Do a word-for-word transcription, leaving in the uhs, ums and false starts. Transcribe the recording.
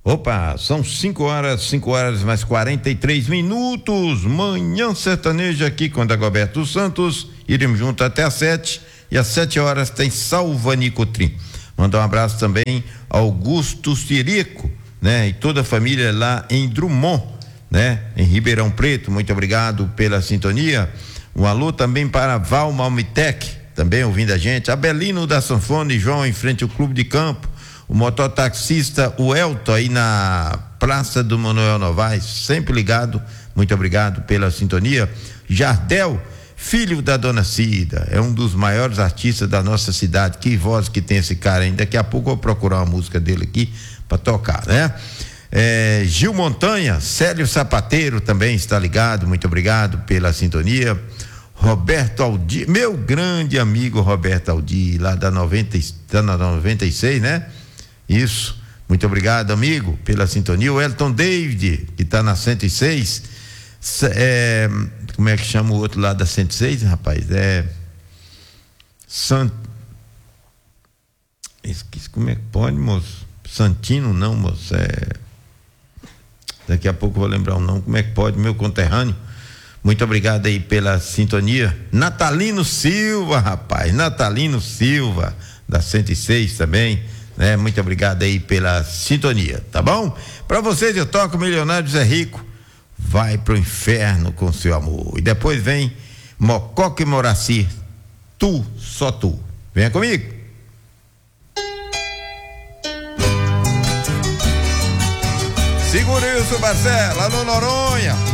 Opa, são cinco horas, cinco horas mais quarenta e três minutos. Manhã sertaneja aqui com Dagoberto Santos. Iremos junto até às sete. E às sete horas tem Salvani Cotrim. Mandar um abraço também ao Augusto Sirico, né? E toda a família lá em Drummond, né? Em Ribeirão Preto. Muito obrigado pela sintonia. Um alô também para Val Malmitec, também ouvindo a gente. Abelino da Sanfona e João em frente ao Clube de Campo. O mototaxista, o Elton, aí na Praça do Manuel Novaes, sempre ligado, muito obrigado pela sintonia. Jardel, filho da Dona Cida, é um dos maiores artistas da nossa cidade. Que voz que tem esse cara, hein? Daqui a pouco eu vou procurar uma música dele aqui para tocar, né? É, Gil Montanha, Célio Sapateiro também está ligado, muito obrigado pela sintonia. Roberto Aldi, meu grande amigo Roberto Aldi, lá da noventa, tá na noventa e seis, né? Isso, muito obrigado, amigo, pela sintonia. O Elton David, que está na cento e seis, é, como é que chama o outro lado da cento e seis, rapaz? É Sant... Esqueci, como é que pode, moço? Santino, não, moço, é... Daqui a pouco eu vou lembrar o nome, como é que pode, meu conterrâneo. Muito obrigado aí pela sintonia. Natalino Silva, rapaz, Natalino Silva, da cento e seis também, né? Muito obrigado aí pela sintonia, tá bom? Para vocês eu toco Milionário Zé Rico, vai pro inferno com seu amor. E depois vem Mococa e Moraci, tu, só tu. Venha comigo. Segura isso, Marcelo, alô Noronha.